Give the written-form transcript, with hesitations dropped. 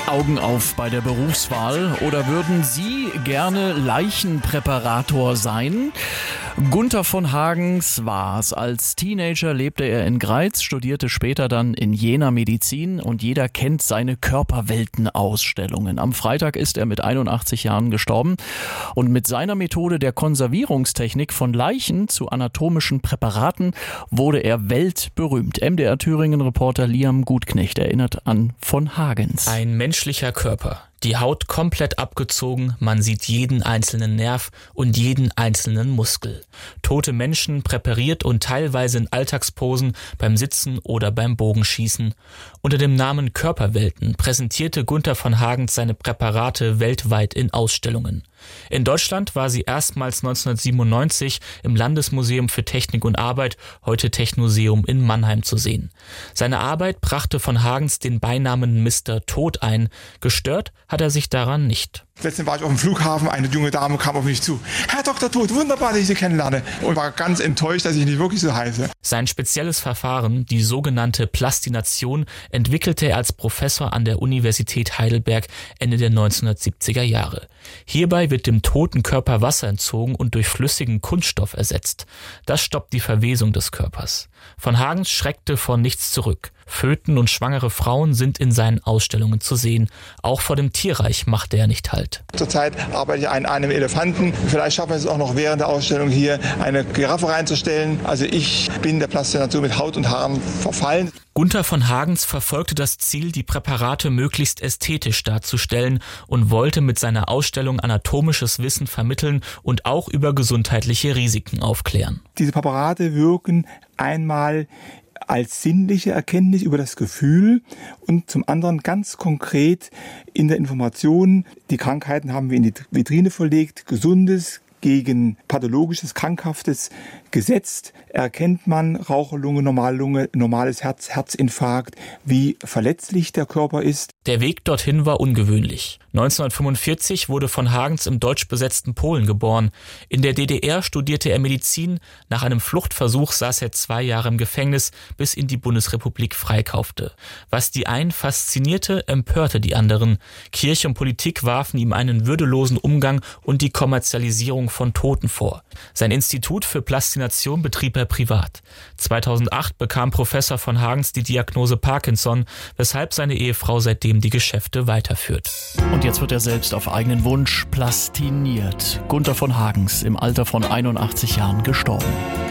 Augen auf bei der Berufswahl oder würden Sie gerne Leichenpräparator sein? Gunther von Hagens war's. Als Teenager lebte er in Greiz, studierte später dann in Jena Medizin und jeder kennt seine Körperweltenausstellungen. Am Freitag ist er mit 81 Jahren gestorben und mit seiner Methode der Konservierungstechnik von Leichen zu anatomischen Präparaten wurde er weltberühmt. MDR Thüringen-Reporter Liam Gutknecht erinnert an von Hagens. Ein menschlicher Körper. Die Haut komplett abgezogen, man sieht jeden einzelnen Nerv und jeden einzelnen Muskel. Tote Menschen präpariert und teilweise in Alltagsposen beim Sitzen oder beim Bogenschießen. Unter dem Namen Körperwelten präsentierte Gunther von Hagens seine Präparate weltweit in Ausstellungen. In Deutschland war sie erstmals 1997 im Landesmuseum für Technik und Arbeit, heute Technoseum in Mannheim zu sehen. Seine Arbeit brachte von Hagens den Beinamen Mr. Tod ein. Gestört hat er sich daran nicht. Letztens war ich auf dem Flughafen, eine junge Dame kam auf mich zu. Herr Dr. Tod, wunderbar, dass ich Sie kennenlerne. Und war ganz enttäuscht, dass ich nicht wirklich so heiße. Sein spezielles Verfahren, die sogenannte Plastination, entwickelte er als Professor an der Universität Heidelberg Ende der 1970er Jahre. Hierbei wird dem toten Körper Wasser entzogen und durch flüssigen Kunststoff ersetzt. Das stoppt die Verwesung des Körpers. Von Hagens schreckte vor nichts zurück. Föten und schwangere Frauen sind in seinen Ausstellungen zu sehen. Auch vor dem Tierreich machte er nicht Halt. Zurzeit arbeite ich an einem Elefanten. Vielleicht schaffen wir es auch noch während der Ausstellung hier, eine Giraffe reinzustellen. Also ich bin der Plastination mit Haut und Haaren verfallen. Gunther von Hagens verfolgte das Ziel, die Präparate möglichst ästhetisch darzustellen und wollte mit seiner Ausstellung anatomisches Wissen vermitteln und auch über gesundheitliche Risiken aufklären. Diese Präparate wirken einmal als sinnliche Erkenntnis über das Gefühl und zum anderen ganz konkret in der Information. Die Krankheiten haben wir in die Vitrine verlegt, Gesundes gegen pathologisches, Krankhaftes gesetzt. Erkennt man Raucherlunge, Normallunge, normales Herz, Herzinfarkt, wie verletzlich der Körper ist. Der Weg dorthin war ungewöhnlich. 1945 wurde von Hagens im deutsch besetzten Polen geboren. In der DDR studierte er Medizin. Nach einem Fluchtversuch saß er 2 Jahre im Gefängnis, bis ihn die Bundesrepublik freikaufte. Was die einen faszinierte, empörte die anderen. Kirche und Politik warfen ihm einen würdelosen Umgang und die Kommerzialisierung von Toten vor. Sein Institut für Plastination betrieb er privat. 2008 bekam Professor von Hagens die Diagnose Parkinson, weshalb seine Ehefrau seitdem die Geschäfte weiterführt. Und jetzt wird er selbst auf eigenen Wunsch plastiniert. Gunther von Hagens, im Alter von 81 Jahren gestorben.